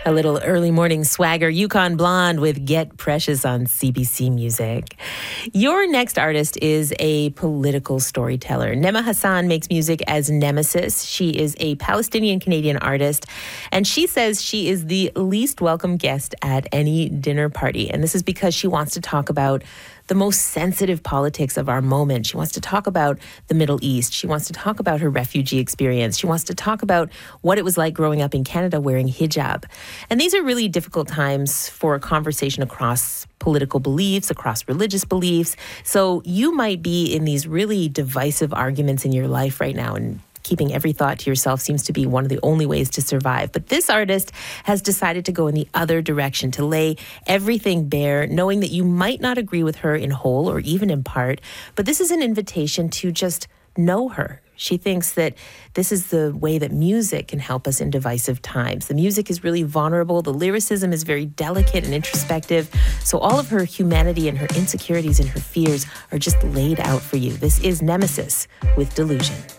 A little early morning swagger, Yukon Blonde with Get Precious on CBC Music. Your next artist is a political storyteller. Nema Hassan makes music as Nemesis. She is a Palestinian-Canadian artist, and she says she is the least welcome guest at any dinner party. And this is because she wants to talk about the most sensitive politics of our moment. She wants to talk about the Middle East. She wants to talk about her refugee experience. She wants to talk about what it was like growing up in Canada wearing hijab. And these are really difficult times for a conversation across political beliefs, across religious beliefs. So you might be in these really divisive arguments in your life right now, and keeping every thought to yourself seems to be one of the only ways to survive. But this artist has decided to go in the other direction, to lay everything bare, knowing that you might not agree with her in whole or even in part. But this is an invitation to just know her. She thinks that this is the way that music can help us in divisive times. The music is really vulnerable. The lyricism is very delicate and introspective. So all of her humanity and her insecurities and her fears are just laid out for you. This is Nemesis with Delusion.